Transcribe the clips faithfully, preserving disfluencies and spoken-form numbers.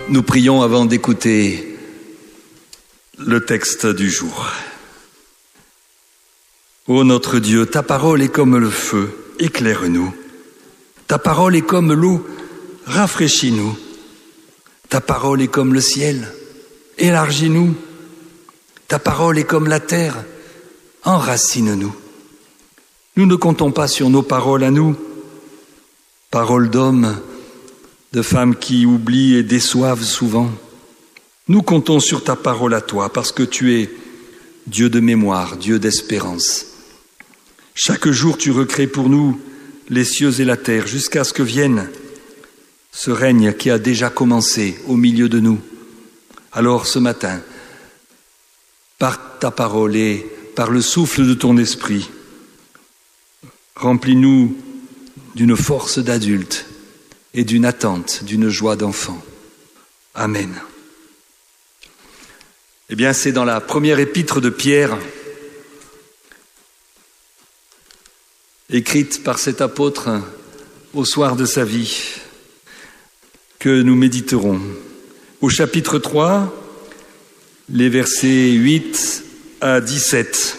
Nous prions avant d'écouter le texte du jour. Ô notre Dieu, ta parole est comme le feu, éclaire-nous. Ta parole est comme l'eau, rafraîchis-nous. Ta parole est comme le ciel, élargis-nous. Ta parole est comme la terre, enracine-nous. Nous ne comptons pas sur nos paroles à nous, paroles d'hommes, de femmes qui oublient et déçoivent souvent. Nous comptons sur ta parole à toi, parce que tu es Dieu de mémoire, Dieu d'espérance. Chaque jour, tu recrées pour nous les cieux et la terre, jusqu'à ce que vienne ce règne qui a déjà commencé au milieu de nous. Alors, ce matin, par ta parole et par le souffle de ton esprit, remplis-nous d'une force d'adulte et d'une attente, d'une joie d'enfant. Amen. Eh bien, c'est dans la première épître de Pierre, écrite par cet apôtre au soir de sa vie, que nous méditerons. Au chapitre trois, les versets huit à dix-sept.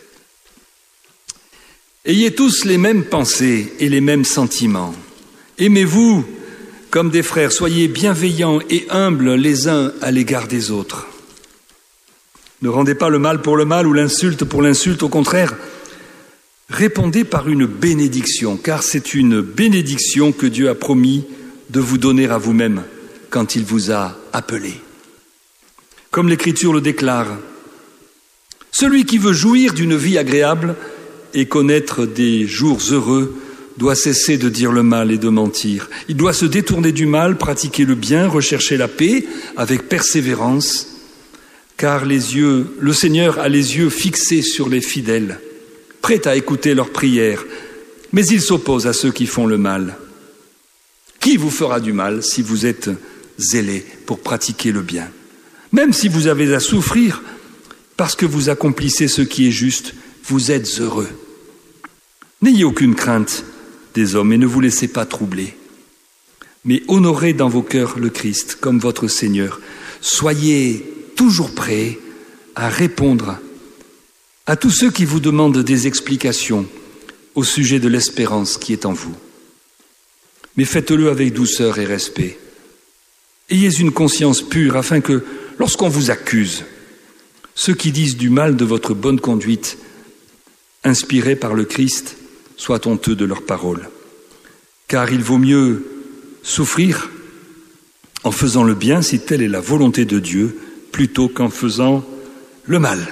Ayez tous les mêmes pensées et les mêmes sentiments. Aimez-vous comme des frères, soyez bienveillants et humbles les uns à l'égard des autres. Ne rendez pas le mal pour le mal ou l'insulte pour l'insulte, au contraire, répondez par une bénédiction, car c'est une bénédiction que Dieu a promis de vous donner à vous-même quand il vous a appelé. Comme l'Écriture le déclare, « Celui qui veut jouir d'une vie agréable et connaître des jours heureux doit cesser de dire le mal et de mentir. Il doit se détourner du mal, pratiquer le bien, rechercher la paix avec persévérance, car les yeux, le Seigneur a les yeux fixés sur les fidèles, prêt à écouter leurs prières, mais il s'oppose à ceux qui font le mal. Qui vous fera du mal si vous êtes zélés pour pratiquer le bien? Même si vous avez à souffrir parce que vous accomplissez ce qui est juste, vous êtes heureux. N'ayez aucune crainte des hommes et ne vous laissez pas troubler, mais honorez dans vos cœurs le Christ comme votre Seigneur. Soyez toujours prêts à répondre à tous ceux qui vous demandent des explications au sujet de l'espérance qui est en vous. Mais faites-le avec douceur et respect. Ayez une conscience pure afin que, lorsqu'on vous accuse, ceux qui disent du mal de votre bonne conduite, inspirés par le Christ, soient honteux de leurs paroles. Car il vaut mieux souffrir en faisant le bien, si telle est la volonté de Dieu, plutôt qu'en faisant le mal.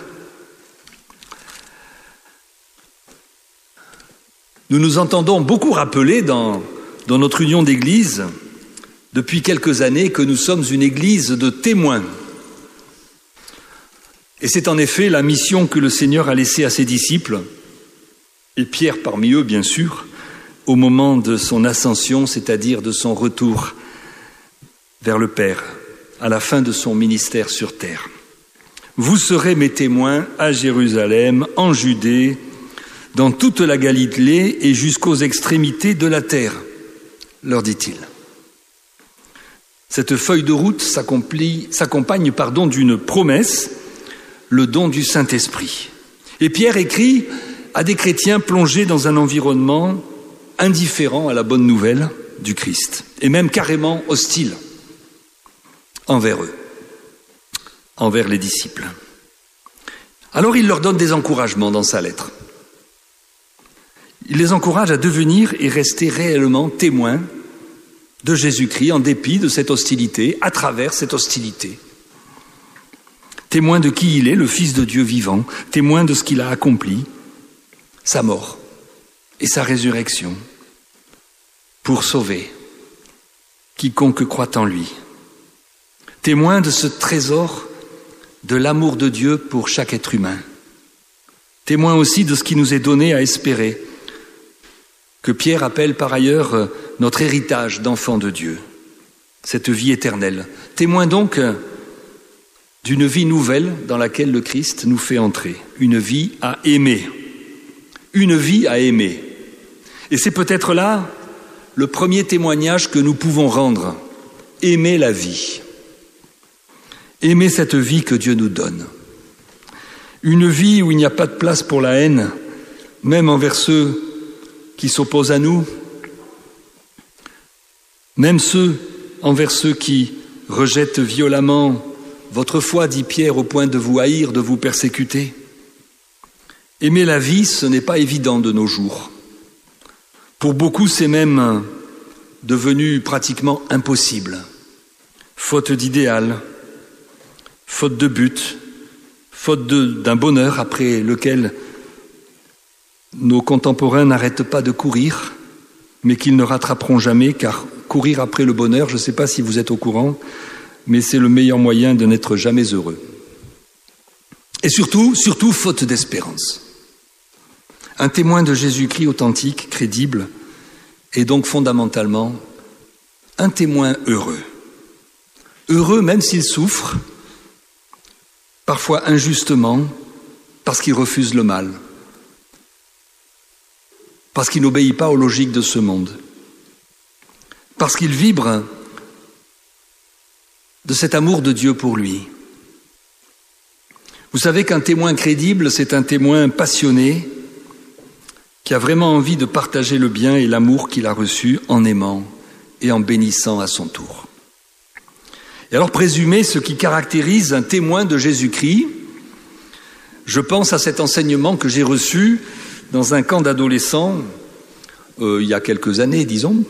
Nous nous entendons beaucoup rappeler dans, dans notre union d'église, depuis quelques années, que nous sommes une église de témoins. Et c'est en effet la mission que le Seigneur a laissée à ses disciples, et Pierre parmi eux, bien sûr, au moment de son ascension, c'est-à-dire de son retour vers le Père, à la fin de son ministère sur terre. Vous serez mes témoins à Jérusalem, en Judée, dans toute la Galilée et jusqu'aux extrémités de la terre, leur dit-il. Cette feuille de route s'accompagne pardon, d'une promesse, le don du Saint-Esprit. Et Pierre écrit à des chrétiens plongés dans un environnement indifférent à la bonne nouvelle du Christ, et même carrément hostile envers eux, envers les disciples. Alors il leur donne des encouragements dans sa lettre. Il les encourage à devenir et rester réellement témoins de Jésus-Christ en dépit de cette hostilité, à travers cette hostilité. Témoins de qui il est, le Fils de Dieu vivant, témoins de ce qu'il a accompli, sa mort et sa résurrection, pour sauver quiconque croit en lui. Témoins de ce trésor de l'amour de Dieu pour chaque être humain. Témoins aussi de ce qui nous est donné à espérer, que Pierre appelle par ailleurs notre héritage d'enfants de Dieu, cette vie éternelle. Témoins donc d'une vie nouvelle dans laquelle le Christ nous fait entrer, une vie à aimer, une vie à aimer. Et c'est peut-être là le premier témoignage que nous pouvons rendre, aimer la vie. Aimer cette vie que Dieu nous donne. Une vie où il n'y a pas de place pour la haine, même envers ceux qui s'opposent à nous, même ceux envers ceux qui rejettent violemment votre foi, dit Pierre, au point de vous haïr, de vous persécuter. Aimer la vie, ce n'est pas évident de nos jours. Pour beaucoup, c'est même devenu pratiquement impossible. Faute d'idéal, faute de but, faute de, d'un bonheur après lequel nos contemporains n'arrêtent pas de courir, mais qu'ils ne rattraperont jamais, car courir après le bonheur, je ne sais pas si vous êtes au courant, mais c'est le meilleur moyen de n'être jamais heureux. Et surtout, surtout, faute d'espérance. Un témoin de Jésus-Christ authentique, crédible, est donc fondamentalement un témoin heureux. Heureux même s'il souffre, parfois injustement, parce qu'il refuse le mal, parce qu'il n'obéit pas aux logiques de ce monde, parce qu'il vibre de cet amour de Dieu pour lui. Vous savez qu'un témoin crédible, c'est un témoin passionné qui a vraiment envie de partager le bien et l'amour qu'il a reçu en aimant et en bénissant à son tour. Et alors, présumez ce qui caractérise un témoin de Jésus-Christ. Je pense à cet enseignement que j'ai reçu dans un camp d'adolescents, euh, il y a quelques années, disons.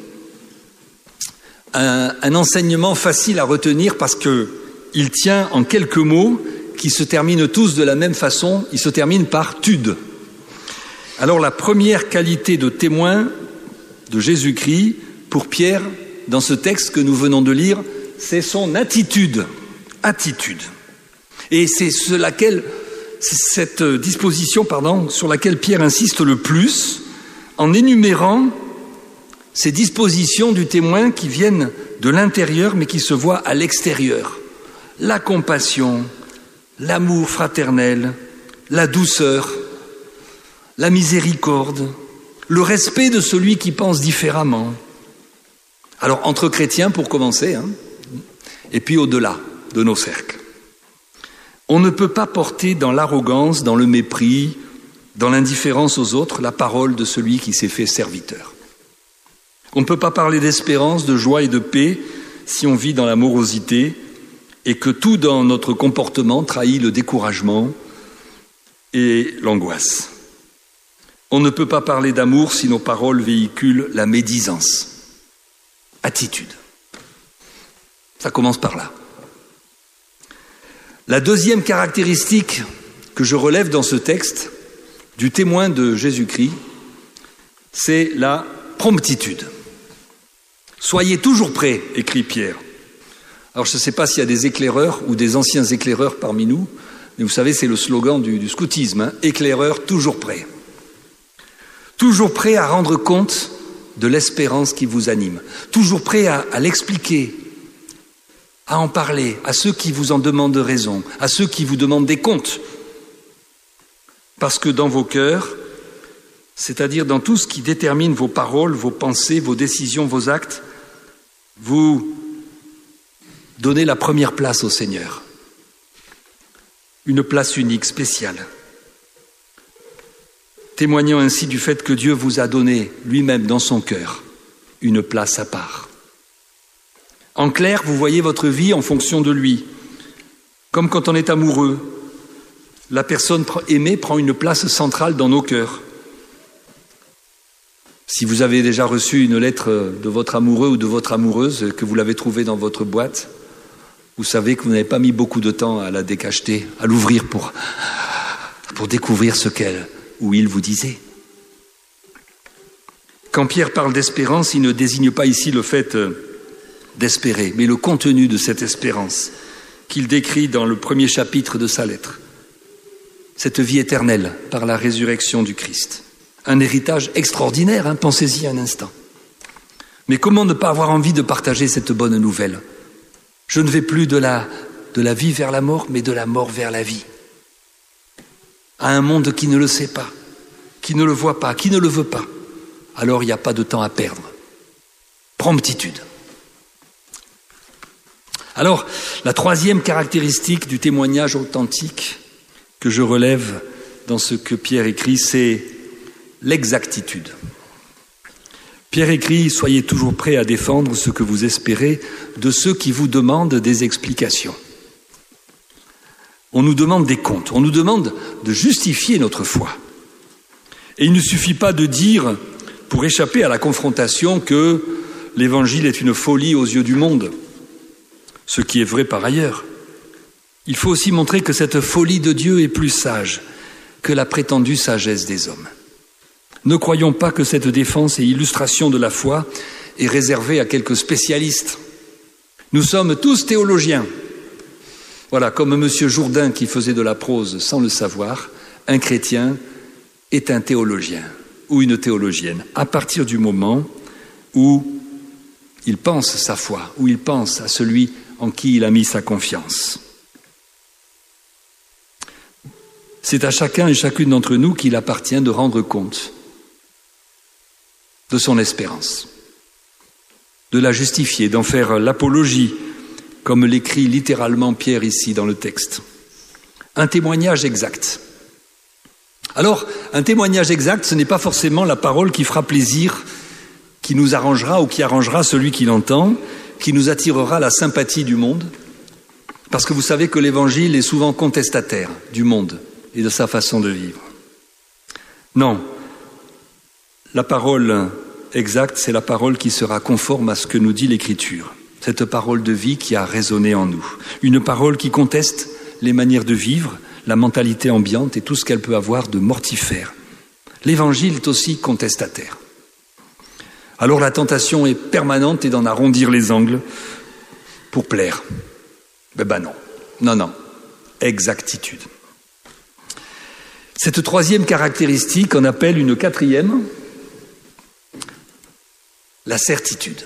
Un, un enseignement facile à retenir parce qu'il tient en quelques mots qui se terminent tous de la même façon. Ils se terminent par « tude ». Alors, la première qualité de témoin de Jésus-Christ pour Pierre, dans ce texte que nous venons de lire, c'est son attitude. Attitude. Et c'est sur laquelle, c'est cette disposition, pardon, sur laquelle Pierre insiste le plus, en énumérant ces dispositions du témoin qui viennent de l'intérieur, mais qui se voient à l'extérieur. La compassion, l'amour fraternel, la douceur, la miséricorde, le respect de celui qui pense différemment. Alors, entre chrétiens, pour commencer, hein, et puis au-delà de nos cercles. On ne peut pas porter dans l'arrogance, dans le mépris, dans l'indifférence aux autres, la parole de celui qui s'est fait serviteur. On ne peut pas parler d'espérance, de joie et de paix si on vit dans la morosité et que tout dans notre comportement trahit le découragement et l'angoisse. On ne peut pas parler d'amour si nos paroles véhiculent la médisance. Attitude. Ça commence par là. La deuxième caractéristique que je relève dans ce texte du témoin de Jésus-Christ, c'est la promptitude. Soyez toujours prêts, écrit Pierre. Alors je ne sais pas s'il y a des éclaireurs ou des anciens éclaireurs parmi nous, mais vous savez, c'est le slogan du, du scoutisme, hein, éclaireur toujours prêt. Toujours prêt à rendre compte de l'espérance qui vous anime. Toujours prêt à, à l'expliquer, à en parler, à ceux qui vous en demandent raison, à ceux qui vous demandent des comptes. Parce que dans vos cœurs, c'est-à-dire dans tout ce qui détermine vos paroles, vos pensées, vos décisions, vos actes, vous donnez la première place au Seigneur. Une place unique, spéciale. Témoignant ainsi du fait que Dieu vous a donné lui-même dans son cœur une place à part. En clair, vous voyez votre vie en fonction de lui. Comme quand on est amoureux, la personne aimée prend une place centrale dans nos cœurs. Si vous avez déjà reçu une lettre de votre amoureux ou de votre amoureuse, que vous l'avez trouvée dans votre boîte, vous savez que vous n'avez pas mis beaucoup de temps à la décacheter, à l'ouvrir pour, pour découvrir ce qu'elle ou il vous disait. Quand Pierre parle d'espérance, il ne désigne pas ici le fait d'espérer, mais le contenu de cette espérance qu'il décrit dans le premier chapitre de sa lettre. Cette vie éternelle par la résurrection du Christ. Un héritage extraordinaire, hein, pensez-y un instant. Mais comment ne pas avoir envie de partager cette bonne nouvelle ? Je ne vais plus de la, de la vie vers la mort, mais de la mort vers la vie. À un monde qui ne le sait pas, qui ne le voit pas, qui ne le veut pas. Alors il n'y a pas de temps à perdre. Promptitude. Alors, la troisième caractéristique du témoignage authentique que je relève dans ce que Pierre écrit, c'est l'exactitude. Pierre écrit « Soyez toujours prêts à défendre ce que vous espérez de ceux qui vous demandent des explications. » On nous demande des comptes, on nous demande de justifier notre foi. Et il ne suffit pas de dire, pour échapper à la confrontation, que l'Évangile est une folie aux yeux du monde, ce qui est vrai par ailleurs. Il faut aussi montrer que cette folie de Dieu est plus sage que la prétendue sagesse des hommes. Ne croyons pas que cette défense et illustration de la foi est réservée à quelques spécialistes. Nous sommes tous théologiens. Voilà, comme M. Jourdain qui faisait de la prose sans le savoir, un chrétien est un théologien ou une théologienne, à partir du moment où il pense sa foi, où il pense à celui en qui il a mis sa confiance. C'est à chacun et chacune d'entre nous qu'il appartient de rendre compte de son espérance, de la justifier, d'en faire l'apologie, comme l'écrit littéralement Pierre ici dans le texte. Un témoignage exact. Alors, un témoignage exact, ce n'est pas forcément la parole qui fera plaisir, qui nous arrangera ou qui arrangera celui qui l'entend, qui nous attirera la sympathie du monde, parce que vous savez que l'Évangile est souvent contestataire du monde et de sa façon de vivre. Non, la parole exacte, c'est la parole qui sera conforme à ce que nous dit l'Écriture, cette parole de vie qui a résonné en nous, une parole qui conteste les manières de vivre, la mentalité ambiante et tout ce qu'elle peut avoir de mortifère. L'Évangile est aussi contestataire. Alors la tentation est permanente et d'en arrondir les angles pour plaire. Ben ben non, non, non, exactitude. Cette troisième caractéristique, on appelle une quatrième, la certitude.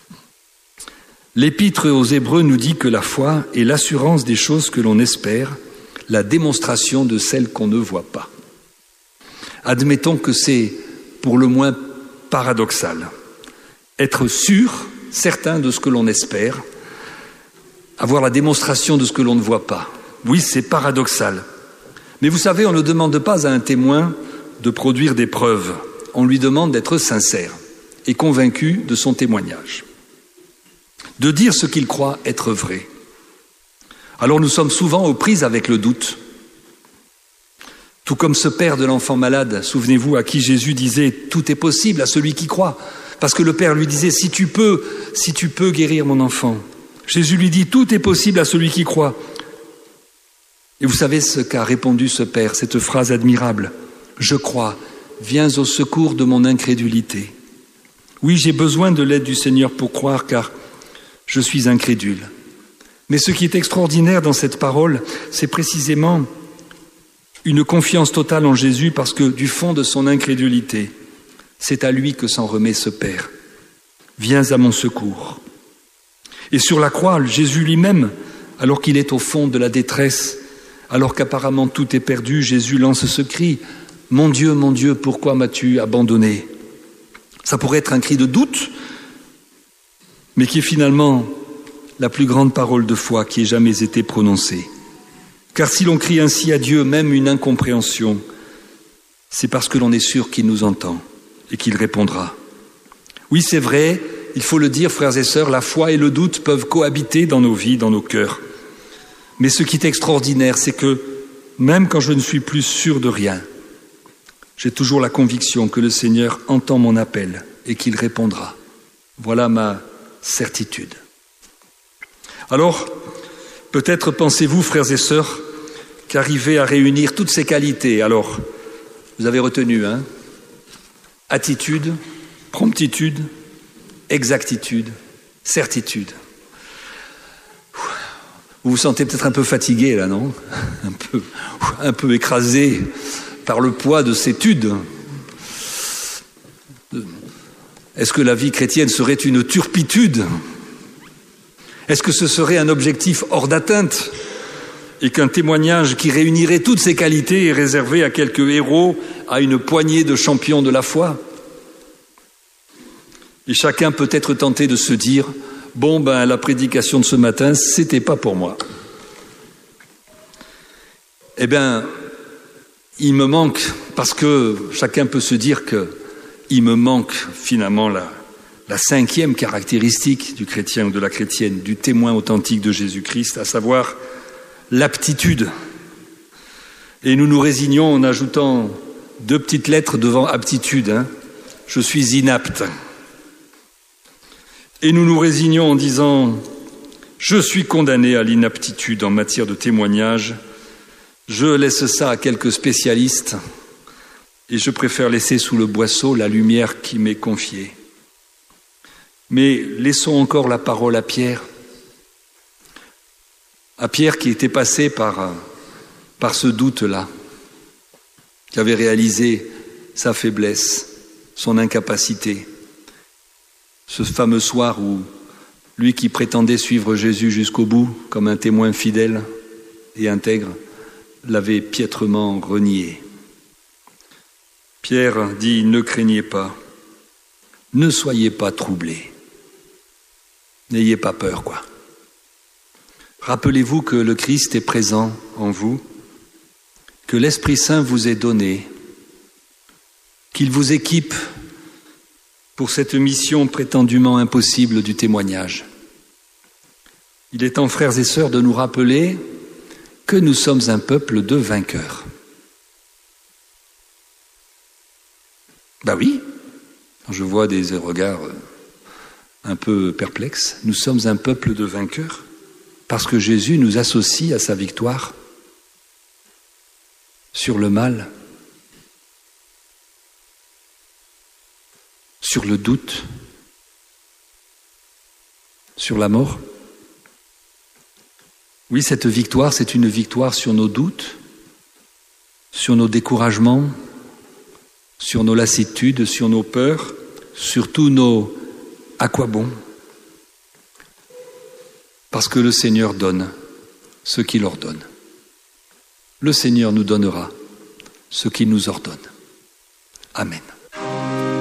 L'Épître aux Hébreux nous dit que la foi est l'assurance des choses que l'on espère, la démonstration de celles qu'on ne voit pas. Admettons que c'est pour le moins paradoxal. Être sûr, certain de ce que l'on espère, avoir la démonstration de ce que l'on ne voit pas. Oui, c'est paradoxal. Mais vous savez, on ne demande pas à un témoin de produire des preuves. On lui demande d'être sincère et convaincu de son témoignage, de dire ce qu'il croit être vrai. Alors nous sommes souvent aux prises avec le doute. Tout comme ce père de l'enfant malade, souvenez-vous, à qui Jésus disait « Tout est possible à celui qui croit ». Parce que le père lui disait « Si tu peux, si tu peux guérir mon enfant ». Jésus lui dit « Tout est possible à celui qui croit ». Et vous savez ce qu'a répondu ce père, cette phrase admirable. « Je crois, viens au secours de mon incrédulité. Oui, j'ai besoin de l'aide du Seigneur pour croire, car je suis incrédule. » Mais ce qui est extraordinaire dans cette parole, c'est précisément une confiance totale en Jésus, parce que du fond de son incrédulité, c'est à lui que s'en remet ce Père. « Viens à mon secours. » Et sur la croix, Jésus lui-même, alors qu'il est au fond de la détresse, alors qu'apparemment tout est perdu, Jésus lance ce cri « Mon Dieu, mon Dieu, pourquoi m'as-tu abandonné ?» Ça pourrait être un cri de doute, mais qui est finalement la plus grande parole de foi qui ait jamais été prononcée. Car si l'on crie ainsi à Dieu, même une incompréhension, c'est parce que l'on est sûr qu'il nous entend et qu'il répondra. Oui, c'est vrai, il faut le dire, frères et sœurs, la foi et le doute peuvent cohabiter dans nos vies, dans nos cœurs. Mais ce qui est extraordinaire, c'est que même quand je ne suis plus sûr de rien, j'ai toujours la conviction que le Seigneur entend mon appel et qu'il répondra. Voilà ma certitude. Alors, peut-être pensez-vous, frères et sœurs, qu'arriver à réunir toutes ces qualités, alors, vous avez retenu, hein, attitude, promptitude, exactitude, certitude. Vous vous sentez peut-être un peu fatigué, là, non ? Un peu, un peu écrasé par le poids de ces tudes. Est-ce que la vie chrétienne serait une turpitude ? Est-ce que ce serait un objectif hors d'atteinte et qu'un témoignage qui réunirait toutes ces qualités est réservé à quelques héros, à une poignée de champions de la foi ? Et chacun peut être tenté de se dire « Bon, ben, la prédication de ce matin, c'était pas pour moi. Eh bien, il me manque, parce que chacun peut se dire qu'il me manque finalement la, la cinquième caractéristique du chrétien ou de la chrétienne, du témoin authentique de Jésus-Christ, à savoir l'aptitude. Et nous nous résignons en ajoutant deux petites lettres devant aptitude. Hein. Je suis inapte. Et nous nous résignons en disant « Je suis condamné à l'inaptitude en matière de témoignage. Je laisse ça à quelques spécialistes et je préfère laisser sous le boisseau la lumière qui m'est confiée. » Mais laissons encore la parole à Pierre. À Pierre qui était passé par, par ce doute-là, qui avait réalisé sa faiblesse, son incapacité. Ce fameux soir où lui qui prétendait suivre Jésus jusqu'au bout, comme un témoin fidèle et intègre, l'avait piètrement renié. Pierre dit « Ne craignez pas, ne soyez pas troublés, n'ayez pas peur, quoi. Rappelez-vous que le Christ est présent en vous, que l'Esprit Saint vous est donné, qu'il vous équipe pour cette mission prétendument impossible du témoignage. Il est temps, frères et sœurs, de nous rappeler que nous sommes un peuple de vainqueurs. Ben oui, je vois des regards un peu perplexes. Nous sommes un peuple de vainqueurs parce que Jésus nous associe à sa victoire sur le mal, sur le doute, sur la mort. Oui, cette victoire, c'est une victoire sur nos doutes, sur nos découragements, sur nos lassitudes, sur nos peurs, sur tous nos « à quoi bon ?» Parce que le Seigneur donne ce qu'il ordonne. Le Seigneur nous donnera ce qu'il nous ordonne. Amen.